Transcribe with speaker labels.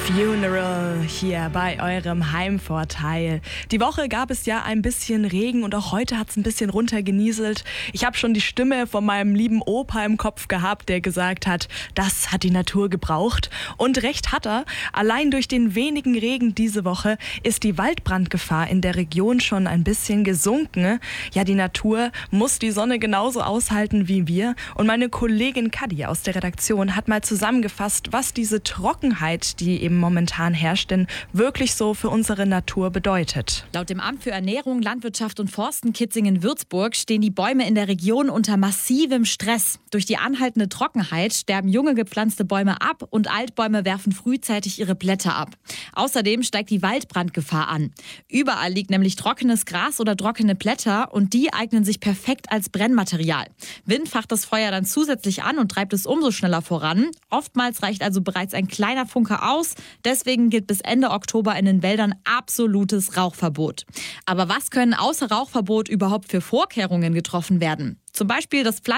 Speaker 1: Funeral hier bei eurem Heimvorteil. Die Woche gab es ja ein bisschen Regen und auch heute hat es ein bisschen runtergenieselt. Ich habe schon die Stimme von meinem lieben Opa im Kopf gehabt, der gesagt hat, das hat die Natur gebraucht. Und recht hat er. Allein durch den wenigen Regen diese Woche ist die Waldbrandgefahr in der Region schon ein bisschen gesunken. Ja, die Natur muss die Sonne genauso aushalten wie wir. Und meine Kollegin Kadi aus der Redaktion hat mal zusammengefasst, was diese Trockenheit, die eben momentan herrscht, denn wirklich so für unsere Natur bedeutet.
Speaker 2: Laut dem Amt für Ernährung, Landwirtschaft und Forsten Kitzingen-Würzburg stehen die Bäume in der Region unter massivem Stress. Durch die anhaltende Trockenheit sterben junge gepflanzte Bäume ab und Altbäume werfen frühzeitig ihre Blätter ab. Außerdem steigt die Waldbrandgefahr an. Überall liegt nämlich trockenes Gras oder trockene Blätter und die eignen sich perfekt als Brennmaterial. Wind facht das Feuer dann zusätzlich an und treibt es umso schneller voran. Oftmals reicht also bereits ein kleiner Funke aus. Deswegen gilt bis Ende Oktober in den Wäldern absolutes Rauchverbot. Aber was können außer Rauchverbot überhaupt für Vorkehrungen getroffen werden? Zum Beispiel das